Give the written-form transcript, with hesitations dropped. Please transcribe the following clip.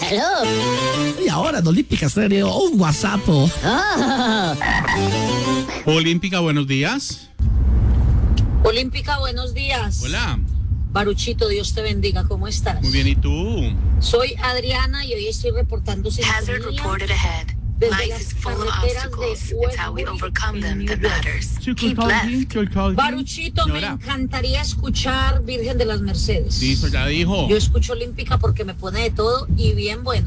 Claro. Y ahora en Olímpica Estéreo, un WhatsApp. Olímpica, buenos días. Olímpica, buenos días. Hola. Baruchito, Dios te bendiga, ¿cómo estás? Muy bien, ¿y tú? Soy Adriana y hoy estoy reportando Hazard reported ahead. desde Life las is full of carreteras obstacles. de It's how we Westwood overcome en them New that York. matters. Keep left. Baruchito, me Señora. encantaría escuchar Virgen de las Mercedes. Listo, ya dijo. Yo escucho Olímpica porque me pone de todo y bien bueno.